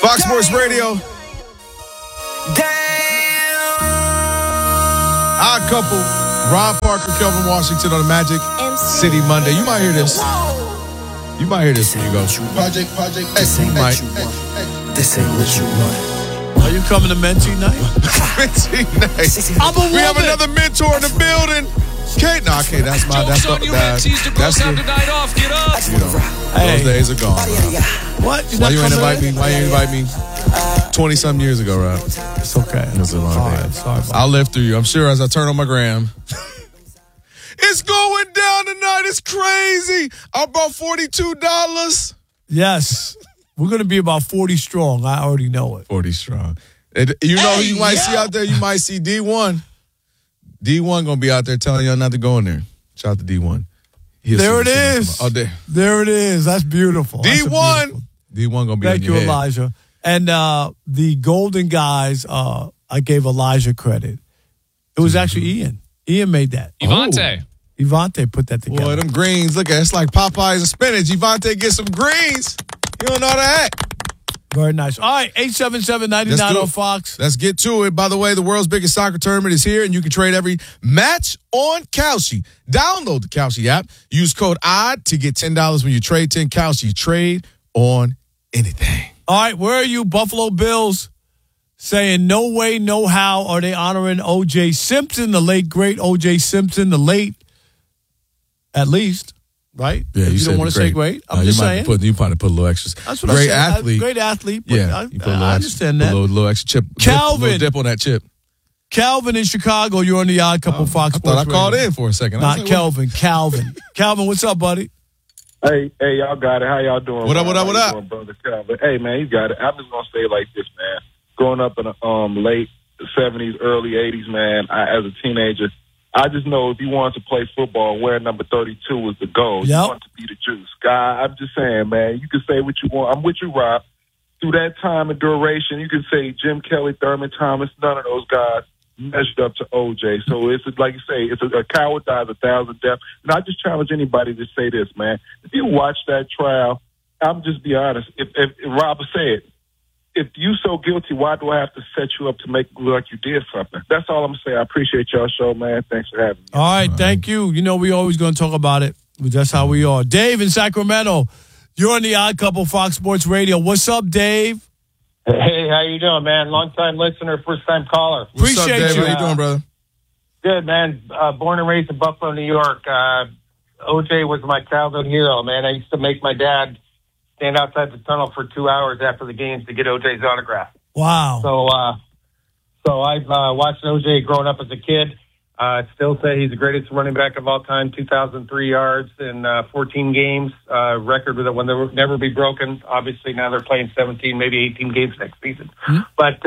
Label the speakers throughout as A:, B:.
A: Fox Sports Radio. Odd Couple. Ron Parker, Kelvin Washington on the Magic City Monday. You might hear this. You might hear this when you go. Project.
B: This ain't what you want. This ain't what you want.
C: Are you coming to Mentee night?
A: Mentee night.
C: I'm a woman.
A: We have another mentor in the building. Kate, no, okay, that's my. That's the. That's the.
D: night off. Get up.
A: You know, those days are gone.
C: What?
A: Why you ain't invite me? Why you invite me? 20-something years ago, Rob.
C: It's okay.
A: It was a long day.
C: Sorry.
A: I'll live through you. I'm sure as I turn on my gram. It's going down tonight. It's crazy. I bought $42.
C: Yes. We're going to be about 40 strong. I already know it.
A: 40 strong. And you know who you might see out there? You might see D1. D1 going to be out there telling y'all not to go in there. Shout out to D1.
C: There it is.
A: Oh, there.
C: There it is. That's beautiful.
A: D1. D1 going to be
C: Thank
A: in your
C: you,
A: head.
C: Elijah. And the Golden Guys, I gave Elijah credit. It was actually Ian. Ian made that.
D: Ivante.
C: Ivante put that together.
A: Boy, them greens, look at it. It's like Popeyes and spinach. Ivante get some greens. You don't know how to act.
C: Very nice. All right, 877-99 on Fox.
A: Let's get to it. By the way, the world's biggest soccer tournament is here, and you can trade every match on Kalshi. Download the Kalshi app. Use code ODD to get $10 when you trade 10 Kalshi. Trade on anything.
C: All right, where are you, Buffalo Bills? Saying no way, no how are they honoring O.J. Simpson, the late, great O.J. Simpson, the late, at least, right?
A: Yeah,
C: you don't want to say great. I'm just saying.
A: You probably put a little extra.
C: That's what
A: great
C: I said.
A: athlete.
C: Great athlete. But
A: Yeah, you put a little
C: I
A: extra,
C: understand that.
A: A little extra chip.
C: Calvin.
A: Little dip on that chip.
C: Calvin in Chicago, you're on the Odd Couple Fox
A: I
C: Sports
A: thought I called
C: Radio.
A: in for a second.
C: Not Kelvin, Calvin. Calvin, what's up, buddy?
E: Hey, y'all got it. How y'all doing?
A: What up?
E: How you doing, brother Calvin? Hey, man, you got it. I'm just gonna say it like this, man. Growing up in the late '70s, early '80s, man, as a teenager, I just know if you wanted to play football, wearing number 32 was the goal.
C: Yep.
E: You wanted to be the juice. Guy, I'm just saying, man, you can say what you want. I'm with you, Rob. Through that time and duration, you can say Jim Kelly, Thurman Thomas, none of those guys measured up to OJ. So it's like you say, it's a coward dies 1,000 deaths. And I just challenge anybody to say this, man. If you watch that trial, I'm just be honest. If Rob said, if you so guilty, why do I have to set you up to make it look like you did something? That's all I'm saying. I appreciate y'all show, man. Thanks for having me.
C: All right, thank you. You know, we always going to talk about it. That's how we are. Dave in Sacramento, you're on the Odd Couple Fox Sports Radio. What's up, Dave?
F: Hey, how you doing, man? Long-time listener, first-time caller.
A: What's up,
C: Appreciate
A: Dave?
C: you.
A: How you doing, brother?
F: Good, man. Born and raised in Buffalo, New York. OJ was my childhood hero, man. I used to make my dad stand outside the tunnel for 2 hours after the games to get OJ's autograph.
C: Wow.
F: So I've watched OJ growing up as a kid. Still say he's the greatest running back of all time, 2,003 yards in 14 games. Record that will never be broken. Obviously, now they're playing 17, maybe 18 games next season.
C: Mm-hmm.
F: But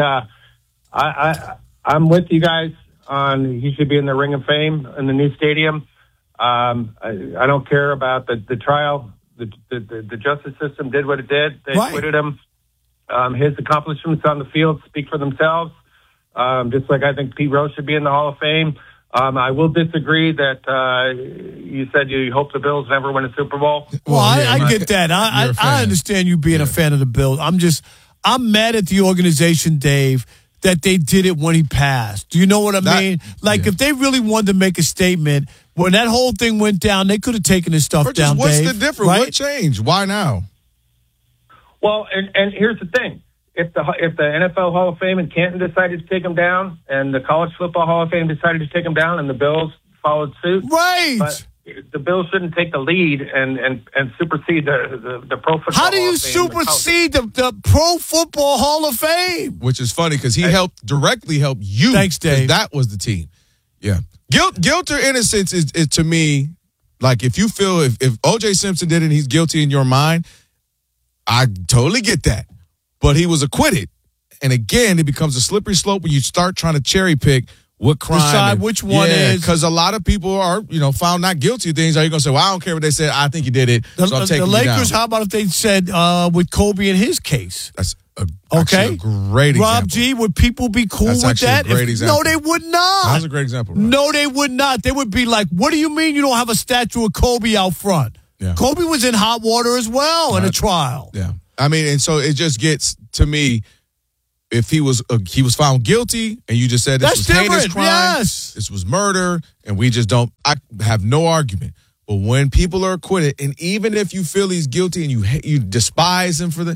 F: I'm with you guys on he should be in the Ring of Fame in the new stadium. I don't care about the trial. The justice system did what it did. They acquitted him. His accomplishments on the field speak for themselves. Just like I think Pete Rose should be in the Hall of Fame. I will disagree that you said you hope the Bills never win a Super Bowl.
C: Well, I get that. I understand you being a fan of the Bills. I'm mad at the organization, Dave, that they did it when he passed. Do you know what I mean? Like, if they really wanted to make a statement, when that whole thing went down, they could have taken his stuff down,
A: What's
C: Dave,
A: the difference?
C: right?
A: What changed? Why now?
F: Well, and here's the thing. If the NFL Hall of Fame in Canton decided to take him down, and the College Football Hall of Fame decided to take him down, and the Bills followed suit,
C: right?
F: But the Bills shouldn't take the lead and supersede the Pro Football.
C: How do
F: Hall
C: you
F: of Fame
C: supersede the Pro Football Hall of Fame?
A: Which is funny because he directly helped you.
C: Thanks, Dave.
A: That was the team. Yeah. Guilt or innocence is to me, like if you feel if O.J. Simpson did it and he's guilty in your mind, I totally get that. But he was acquitted. And again, it becomes a slippery slope when you start trying to cherry pick what crime.
C: Decide which one is.
A: Because a lot of people are, found not guilty of things. Are you going to say, well, I don't care what they said. I think he did it. So I'm taking
C: the
A: you
C: Lakers,
A: down.
C: how about if they said with Kobe in his case?
A: That's actually a great example.
C: Rob G, would people be cool
A: That's
C: with
A: actually
C: that?
A: a great example.
C: No, they would not.
A: That was a great example. Rob.
C: No, they would not. They would be like, what do you mean you don't have a statue of Kobe out front?
A: Yeah.
C: Kobe was in hot water as well in a trial.
A: Yeah. I mean, and so it just gets to me. If he was found guilty, and you just said this was heinous crime,
C: yes.
A: This was murder, and we just don't. I have no argument. But when people are acquitted, and even if you feel he's guilty and you despise him for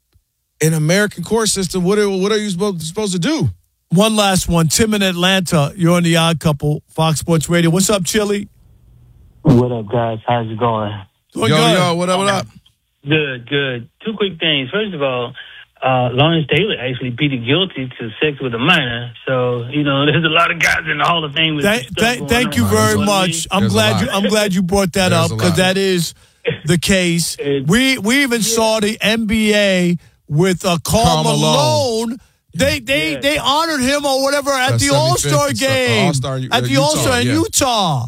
A: in American court system, what are you supposed to do?
C: One last one. Tim in Atlanta. You're on The Odd Couple, Fox Sports Radio. What's up, Chili?
D: What up, guys? How's it going?
A: Yo, what up?
D: Good. Two quick things. First of all, Lawrence Taylor actually pleaded guilty to sex with a minor. So, there's a lot of guys in the Hall of Fame.
C: Thank you very much. I'm glad you brought that up, because that is the case. We even saw the NBA with Karl Malone. They honored him or whatever at the All-Star game. At the All-Star in Utah.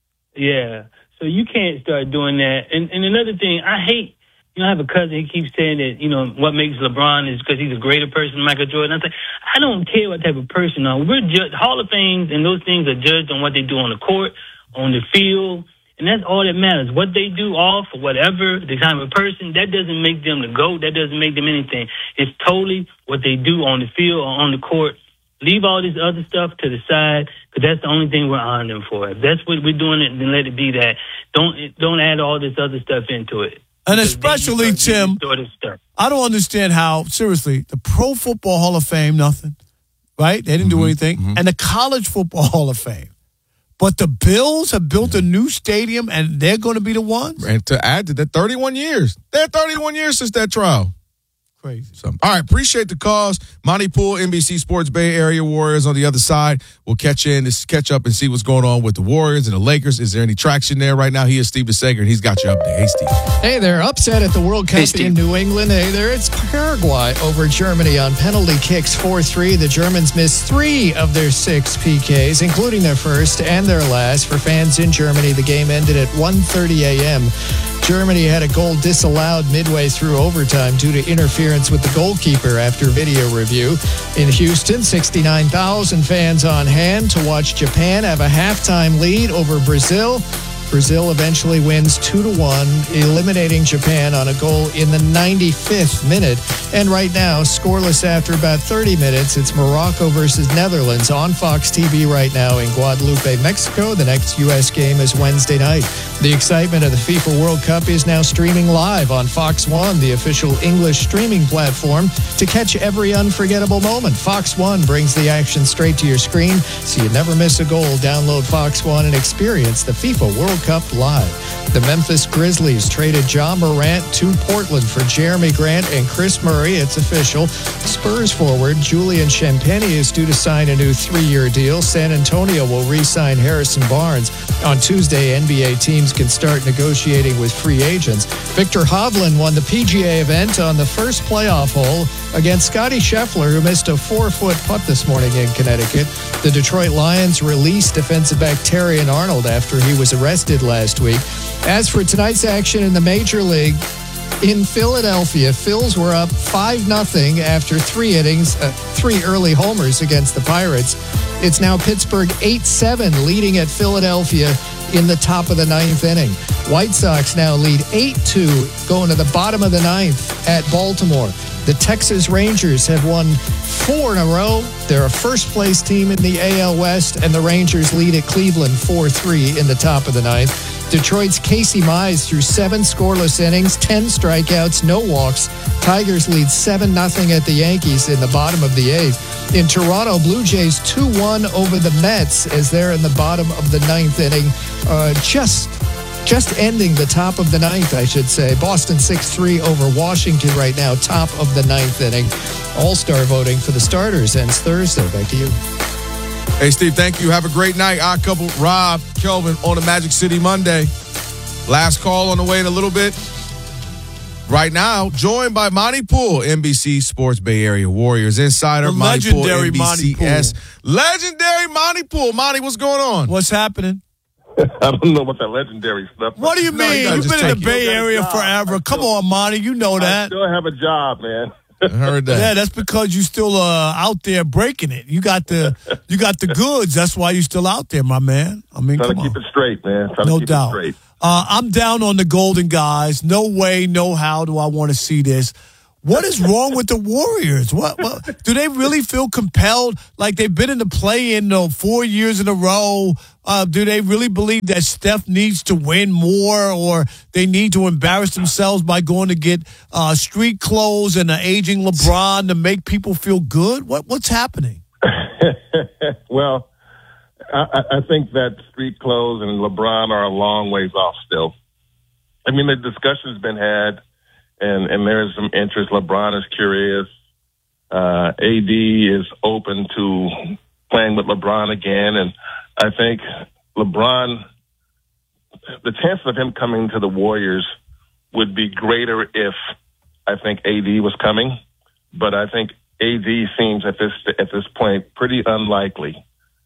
D: Yeah. So you can't start doing that. And another thing, I hate, I have a cousin, he keeps saying that, what makes LeBron is because he's a greater person than Michael Jordan. I don't care what type of person. Hall of Fames and those things are judged on what they do on the court, on the field, and that's all that matters. What they do off or whatever, the type of person, that doesn't make them the GOAT. That doesn't make them anything. It's totally what they do on the field or on the court. Leave all this other stuff to the side, because that's the only thing we're honoring them for. If that's what we're doing, then let it be that. Don't add all this other stuff into it.
C: And especially, Tim, I don't understand how, seriously, the Pro Football Hall of Fame, nothing, right? They didn't do anything. Mm-hmm. And the College Football Hall of Fame. But the Bills have built a new stadium, and they're going to be the ones?
A: And to add to that, 31 years. They're 31 years since that trial.
C: Crazy.
A: So, all right, appreciate the calls. Monty Poole, NBC Sports Bay Area Warriors on the other side. We'll catch up and see what's going on with the Warriors and the Lakers. Is there any traction there right now? He is Steve DeSager, and he's got your update. Hey, Steve.
G: Hey there. Upset at the World Cup in New England. Hey there. It's Paraguay over Germany on penalty kicks 4-3. The Germans missed 3 of their 6 PKs, including their first and their last. For fans in Germany, the game ended at 1:30 a.m. Germany had a goal disallowed midway through overtime due to interference with the goalkeeper after video review. In Houston, 69,000 fans on hand to watch Japan have a halftime lead over Brazil. Brazil eventually wins 2-1, eliminating Japan on a goal in the 95th minute. And right now, scoreless after about 30 minutes, it's Morocco versus Netherlands on Fox TV right now in Guadalupe, Mexico. The next U.S. game is Wednesday night. The excitement of the FIFA World Cup is now streaming live on Fox One, the official English streaming platform, to catch every unforgettable moment. Fox One brings the action straight to your screen, so you never miss a goal. Download Fox One and experience the FIFA World Cup live. The Memphis Grizzlies traded John Morant to Portland for Jeremy Grant and Chris Murray. It's official. Spurs forward Julian Champagnie is due to sign a new 3-year deal. San Antonio will re-sign Harrison Barnes. On Tuesday, NBA teams can start negotiating with free agents. Victor Hovland won the PGA event on the first playoff hole against Scottie Scheffler, who missed a 4-foot putt this morning in Connecticut. The Detroit Lions released defensive back Terrion Arnold after he was arrested last week. As for tonight's action in the Major League, in Philadelphia, Phils were up 5-0 after 3 innings, 3 early homers against the Pirates. It's now Pittsburgh 8-7 leading at Philadelphia in the top of the 9th inning. White Sox now lead 8-2 going to the bottom of the 9th at Baltimore. The Texas Rangers have won 4 in a row. They're a first-place team in the AL West, and the Rangers lead at Cleveland 4-3 in the top of the 9th. Detroit's Casey Mize threw 7 scoreless innings, 10 strikeouts, no walks. Tigers lead 7-0 at the Yankees in the bottom of the 8th. In Toronto, Blue Jays 2-1 over the Mets as they're in the bottom of the 9th inning. Just ending the top of the 9th, I should say. Boston 6-3 over Washington right now, top of the 9th inning. All-star voting for the starters ends Thursday. Back to you.
A: Hey, Steve, thank you. Have a great night. Odd Couple, Rob, Kelvin on a Magic City Monday. Last call on the way in a little bit. Right now, joined by Monty Poole, NBC Sports Bay Area Warriors insider. Monty Poole, NBCS. Legendary Monty Poole. Monty, what's going on?
C: What's happening?
E: I don't know about that legendary stuff.
C: What do you mean? You've been in the Bay Area forever. Come on, Monty. You know that.
E: I still have a job, man.
A: I heard that.
C: Yeah, that's because you still out there breaking it. You got the goods. That's why you still out there, my man. I mean,
E: trying to keep it straight, man. No doubt.
C: I'm down on the Golden guys. No way, no how do I want to see this. What is wrong with the Warriors? What do they really feel compelled? Like they've been in the play-in 4 years in a row. Do they really believe that Steph needs to win more, or they need to embarrass themselves by going to get street clothes and an aging LeBron to make people feel good? What's happening?
H: Well, I think that street clothes and LeBron are a long ways off still. I mean, the discussion's been had. And there's some interest. LeBron is curious. AD is open to playing with LeBron again. And I think LeBron, the chances of him coming to the Warriors would be greater if I think AD was coming. But I think AD seems at this point pretty unlikely.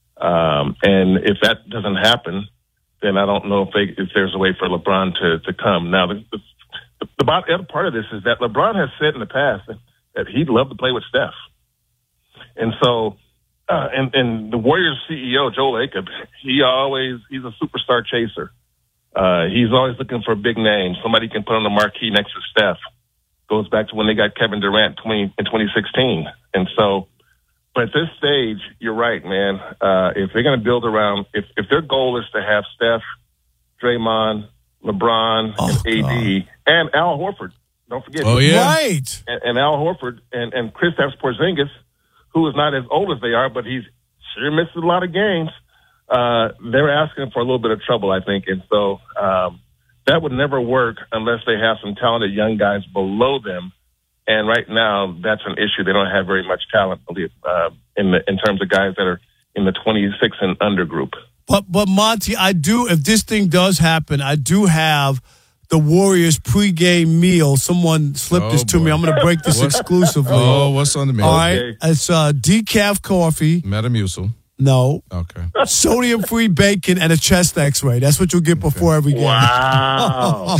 H: And if that doesn't happen, then I don't know if there's a way for LeBron to come. Now, the other part of this is that LeBron has said in the past that he'd love to play with Steph. And so, and the Warriors CEO, Joel Lacob, he's a superstar chaser. He's always looking for a big name. Somebody can put on the marquee next to Steph. Goes back to when they got Kevin Durant in 2016. And so, but at this stage, you're right, man. If they're going to build around, if their goal is to have Steph, Draymond, LeBron, and AD, and Al Horford. Don't forget.
A: Oh, yeah.
C: Right.
H: And Al Horford and Kristaps Porzingis, who is not as old as they are, but he's sure missed a lot of games. They're asking for a little bit of trouble, I think. And so that would never work unless they have some talented young guys below them. And right now, that's an issue. They don't have very much talent in terms of guys that are in the 26 and under group.
C: But Monty, if this thing does happen, I do have the Warriors pregame meal. Someone slipped this to me. I'm going to break this exclusively.
A: Oh, what's on the menu?
C: All right. Okay. It's decaf coffee.
A: Metamucil.
C: No.
A: Okay.
C: Sodium-free bacon and a chest X-ray. That's what you'll get before every game.
H: Wow.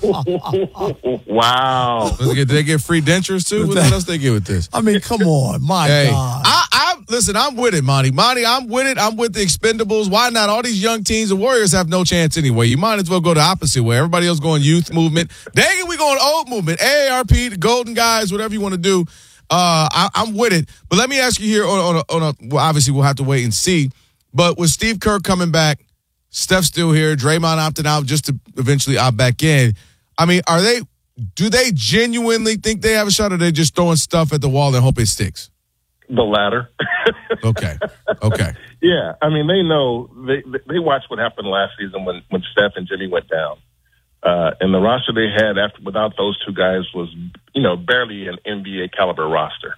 H: Wow.
A: Did they get free dentures, too? What else they get with this?
C: I mean, come on. My God.
A: Listen, I'm with it, Monty. I'm with it. I'm with the Expendables. Why not? All these young teams, the Warriors have no chance anyway. You might as well go the opposite way. Everybody else going youth movement. Dang it, we going old movement. AARP, the Golden Guys, whatever you want to do. I'm with it. But let me ask you here well, obviously we'll have to wait and see. But with Steve Kerr coming back, Steph still here, Draymond opting out just to eventually opt back in. I mean, do they genuinely think they have a shot, or are they just throwing stuff at the wall and hope it sticks?
H: The latter.
A: Okay.
H: Yeah, I mean, they know. They watched what happened last season when Steph and Jimmy went down. And the roster they had without those two guys was, barely an NBA caliber roster.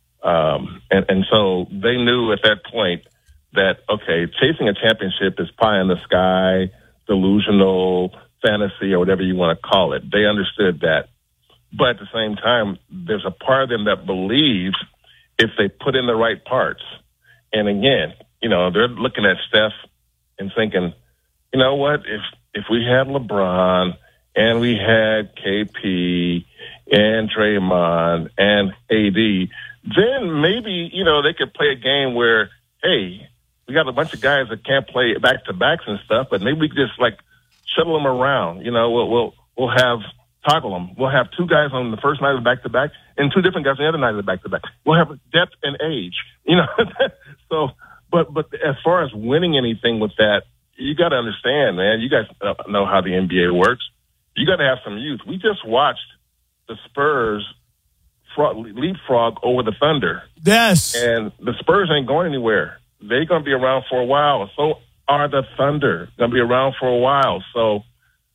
H: And so they knew at that point that, okay, chasing a championship is pie in the sky, delusional, fantasy, or whatever you want to call it. They understood that. But at the same time, there's a part of them that believes if they put in the right parts. And again, they're looking at Steph and thinking, you know what, if we had LeBron and we had KP and Draymond and AD, then maybe, they could play a game where, hey, we got a bunch of guys that can't play back-to-backs and stuff, but maybe we could just, shuttle them around. We'll have toggle them. We'll have two guys on the first night of the back-to-back and two different guys on the other night of the back-to-back. We'll have depth and age, So, but as far as winning anything with that, you got to understand, man. You guys know how the NBA works. You got to have some youth. We just watched the Spurs leapfrog over the Thunder.
C: Yes.
H: And the Spurs ain't going anywhere. They're going to be around for a while. So are the Thunder. Going to be around for a while. So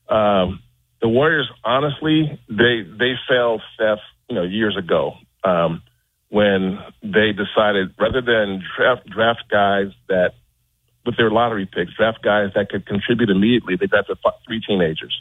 H: the Warriors, honestly, they failed Steph, years ago when they decided rather than draft guys that with their lottery picks, draft guys that could contribute immediately. They drafted three teenagers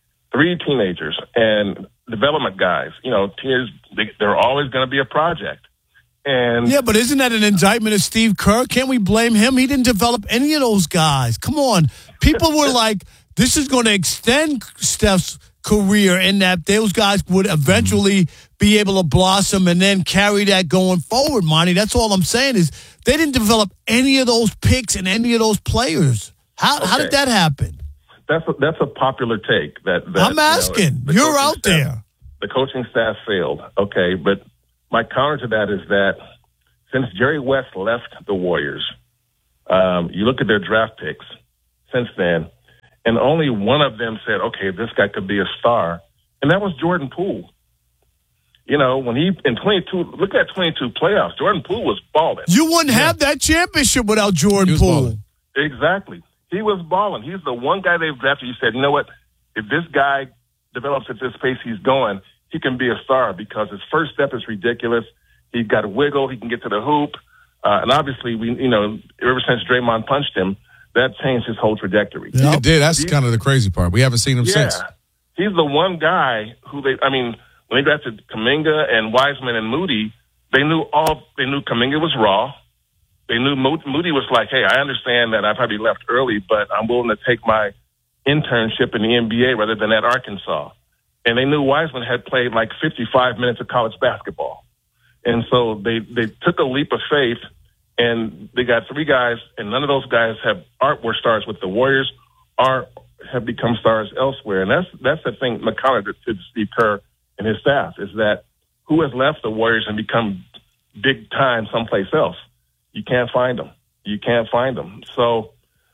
H: and development guys. They're always going to be a project. And
C: yeah, but isn't that an indictment of Steve Kerr? Can't we blame him? He didn't develop any of those guys. Come on. People were like, this is going to extend Steph's career in that those guys would eventually be able to blossom and then carry that going forward, Monty. That's all I'm saying is they didn't develop any of those picks and any of those players. How did that happen?
H: that's a popular take. That
C: I'm asking. You're out there.
H: The coaching staff failed. Okay, but my counter to that is that since Jerry West left the Warriors, you look at their draft picks since then, and only one of them said, okay, this guy could be a star, and that was Jordan Poole. When he, in 22, look at 22 playoffs, Jordan Poole was balling.
C: You wouldn't have that championship without Jordan Poole.
A: Balling.
H: Exactly. He was balling. He's the one guy they've drafted. You said, you know what? If this guy develops at this pace he's going, he can be a star because his first step is ridiculous. He's got a wiggle. He can get to the hoop. And obviously, ever since Draymond punched him, that changed his whole trajectory.
A: Yeah, it did. That's kind of the crazy part. We haven't seen him since.
H: He's the one guy who when they drafted Kuminga and Wiseman and Moody, they knew Kuminga was raw. They knew Moody was like, hey, I understand that I probably left early, but I'm willing to take my internship in the NBA rather than at Arkansas. And they knew Wiseman had played like 55 minutes of college basketball. And so they took a leap of faith, and they got 3 guys, and none of those guys were stars with the Warriors or have become stars elsewhere. And that's the thing, McConnell, to Steve Kerr and his staff, is that who has left the Warriors and become big time someplace else? You can't find them. So,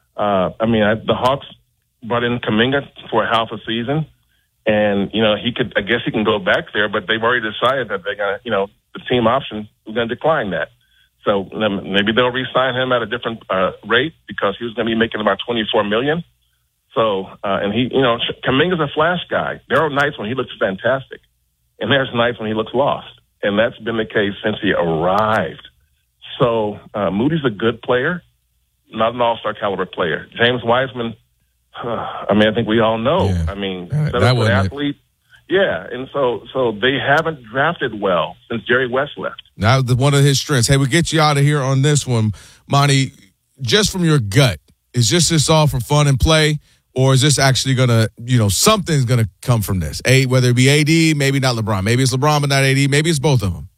H: the Hawks brought in Kuminga for half a season, and I guess he can go back there, but they've already decided that they're gonna, the team option is gonna decline that. So maybe they'll re-sign him at a different rate because he was gonna be making about $24 million. So, and he, Kuminga's a flash guy. There are nights when he looks fantastic, and there's nights when he looks lost, and that's been the case since he arrived. So Moody's a good player, not an all-star caliber player. James Wiseman, I think we all know.
A: Yeah.
H: That was an athlete. Yeah, and so they haven't drafted well since Jerry West left.
A: Now, one of his strengths. Hey, we get you out of here on this one, Monty. Just from your gut, is this all for fun and play, or is this actually gonna, something's gonna come from this? Whether it be AD, maybe not LeBron, maybe it's LeBron but not AD, maybe it's both of them.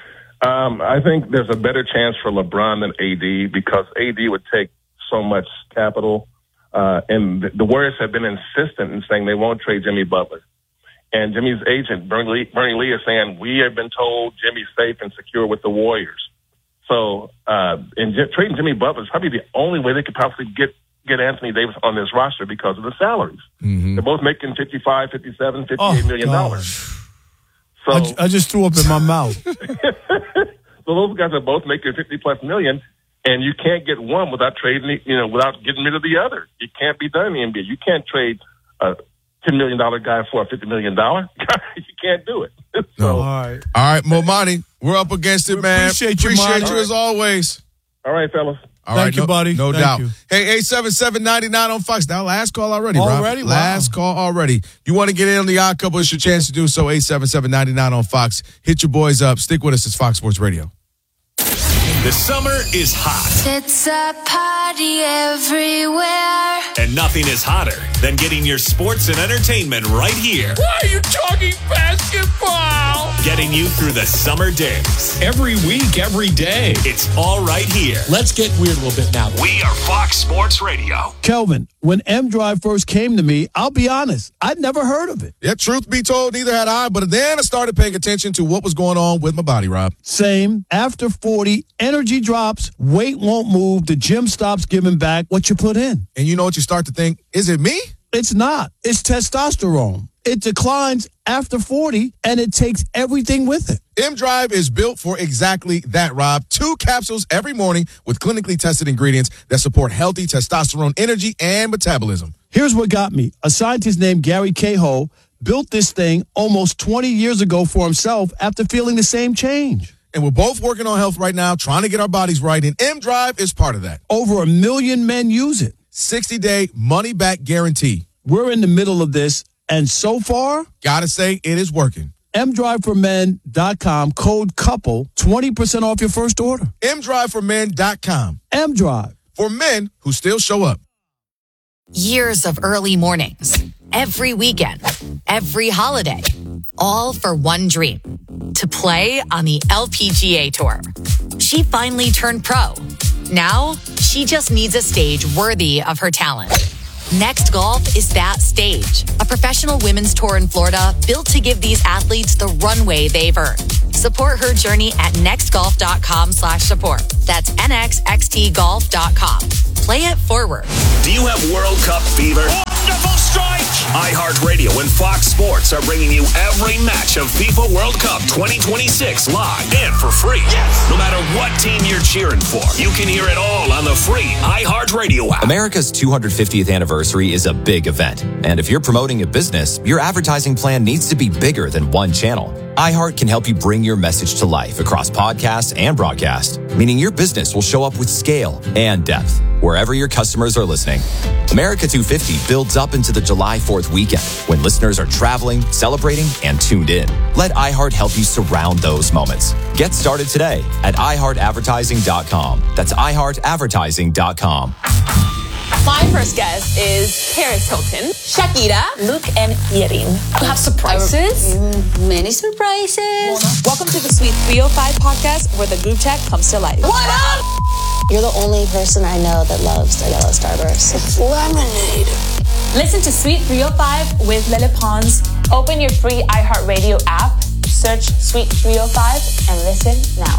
H: I think there's a better chance for LeBron than AD because AD would take so much capital. And the Warriors have been insistent in saying they won't trade Jimmy Butler. And Jimmy's agent, Bernie Lee, is saying, we have been told Jimmy's safe and secure with the Warriors. So trading Jimmy Butler is probably the only way they could possibly get Anthony Davis on this roster because of the salaries. Mm-hmm. They're both making $55, $57, $58 million. So
C: I just threw up in my mouth.
H: So those guys are both making $50+ million, and you can't get one without trading, without getting rid of the other. It can't be done in the NBA. You can't trade a $10 million guy for a $50 million guy. You can't do it. So,
A: all right, Momani, we're up against it, man. Appreciate you as always.
H: All right, fellas.
A: All right,
C: Thank you, buddy.
A: No
C: Thank
A: doubt.
C: you.
A: Hey, 877-99 on Fox. Now, last call already, Rob.
C: Wow.
A: Last call already. You want to get in on the Odd Couple, it's your chance to do so. 877-99 on Fox. Hit your boys up. Stick with us. It's Fox Sports Radio.
I: The summer is hot.
J: It's a party everywhere.
I: And nothing is hotter than getting your sports and entertainment right here.
K: Why are you talking basketball?
I: Getting you through the summer days.
K: Every week, every day.
I: It's all right here.
K: Let's get weird a little bit now.
I: We are Fox Sports Radio.
C: Kelvin, when M-Drive first came to me, I'll be honest, I'd never heard of it.
A: Yeah, truth be told, neither had I. But then I started paying attention to what was going on with my body, Rob.
C: Same. After 40, energy drops, weight won't move, the gym stops giving back what you put in.
A: And you know what you start to think? Is it me?
C: It's not. It's testosterone. It declines after 40, and it takes everything with it.
A: M-Drive is built for exactly that, Rob. 2 capsules every morning with clinically tested ingredients that support healthy testosterone energy and metabolism.
C: Here's what got me. A scientist named Gary Cahill built this thing almost 20 years ago for himself after feeling the same change.
A: And we're both working on health right now, trying to get our bodies right, and M-Drive is part of that.
C: Over 1 million men use it.
A: 60-day money-back guarantee.
C: We're in the middle of this, and so far,
A: gotta say, it is working.
C: MDriveForMen.com, code COUPLE, 20% off your first order.
A: MDriveForMen.com.
C: M-Drive.
A: For men who still show up.
L: Years of early mornings, every weekend, every holiday, all for one dream, to play on the LPGA Tour. She finally turned pro. Now, she just needs a stage worthy of her talent. Next Golf is that stage. A professional women's tour in Florida built to give these athletes the runway they've earned. Support her journey at nextgolf.com/support. That's nxxtgolf.com. Play it forward.
I: Do you have World Cup fever? Wonderful strike! iHeartRadio and Fox Sports are bringing you every match of FIFA World Cup 2026 live and for free. Yes! No matter what team you're cheering for, you can hear it all on the free iHeartRadio app.
M: America's 250th anniversary is a big event. And if you're promoting a business, your advertising plan needs to be bigger than one channel. iHeart can help you bring your message to life across podcasts and broadcast, meaning your business will show up with scale and depth wherever your customers are listening. America 250 builds up into the July 4th weekend when listeners are traveling, celebrating, and tuned in. Let iHeart help you surround those moments. Get started today at iHeartAdvertising.com. That's iHeartAdvertising.com.
N: My first guest is Paris Hilton, Shakira, Luke, and Yerin. You have surprises?
O: Many surprises.
N: Welcome to the Sweet 305 podcast where the group chat comes to life.
O: What up? You're the only person I know that loves the yellow starburst. It's lemonade.
N: Listen to Sweet 305 with Lele Pons. Open your free iHeartRadio app, search Sweet 305, and listen now.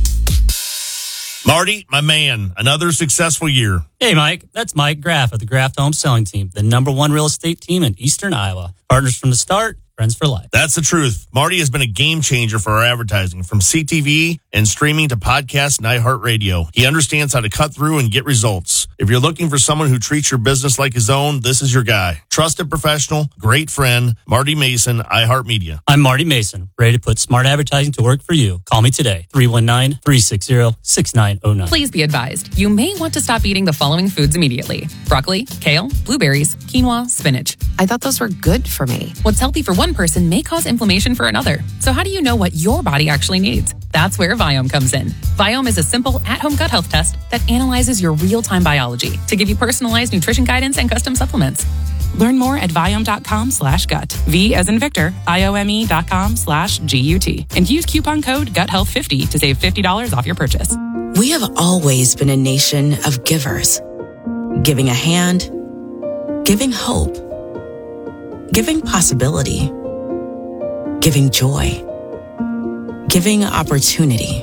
P: Marty, my man, another successful year.
Q: Hey, Mike. That's Mike Graff of the Graff Home Selling Team, the #1 real estate team in Eastern Iowa. Partners from the start, friends for life.
P: That's the truth. Marty has been a game changer for our advertising, from CTV and streaming to podcasts and iHeartRadio. He understands how to cut through and get results. If you're looking for someone who treats your business like his own, this is your guy. Trusted professional, great friend, Marty Mason, iHeartMedia.
Q: I'm Marty Mason, ready to put smart advertising to work for you. Call me today, 319-360-6909.
R: Please be advised, you may want to stop eating the following foods immediately: broccoli, kale, blueberries, quinoa, spinach.
S: I thought those were good for me.
R: What's healthy for one person may cause inflammation for another. So how do you know what your body actually needs? That's where Viome comes in. Viome is a simple at-home gut health test that analyzes your real-time biology to give you personalized nutrition guidance and custom supplements. Learn more at Viome.com/gut. V as in Victor, IOME.com/GUT. And use coupon code GUTHEALTH50 to save $50 off your purchase.
T: We have always been a nation of givers. Giving a hand, giving hope, giving possibility, giving joy, giving opportunity,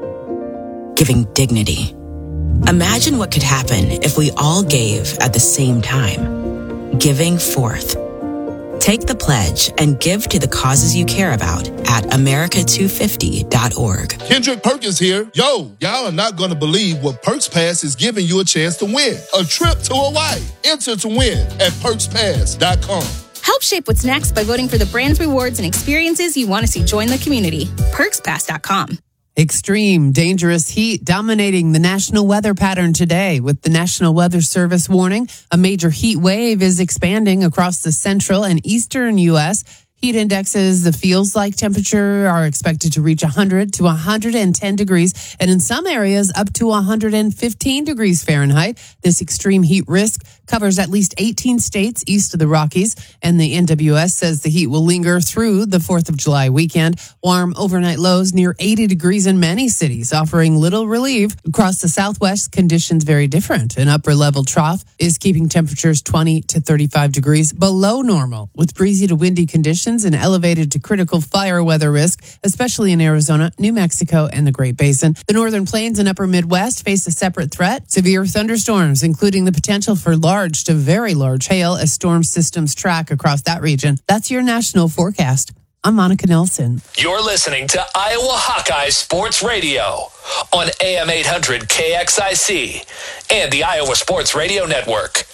T: giving dignity. Imagine what could happen if we all gave at the same time. Giving forth. Take the pledge and give to the causes you care about at America250.org.
U: Kendrick Perkins here. Yo, y'all are not going to believe what Perks Pass is giving you a chance to win. A trip to Hawaii. Enter to win at PerksPass.com.
V: Help shape what's next by voting for the brands, rewards, and experiences you want to see join the community. PerksPass.com.
S: Extreme dangerous heat dominating the national weather pattern today, with the National Weather Service warning a major heat wave is expanding across the central and eastern U.S. Heat indexes, the feels like temperature, are expected to reach 100 to 110 degrees, and in some areas up to 115 degrees Fahrenheit. This extreme heat risk covers at least 18 states east of the Rockies, and the NWS says the heat will linger through the 4th of July weekend. Warm overnight lows near 80 degrees in many cities, offering little relief. Across the Southwest, conditions very different. An upper-level trough is keeping temperatures 20 to 35 degrees below normal, with breezy to windy conditions and elevated to critical fire weather risk, especially in Arizona, New Mexico, and the Great Basin. The Northern Plains and Upper Midwest face a separate threat: severe thunderstorms, including the potential for large to very large hail as storm systems track across that region. That's your national forecast. I'm Monica Nelson.
I: You're listening to Iowa Hawkeye Sports Radio on AM 800 KXIC and the Iowa Sports Radio Network.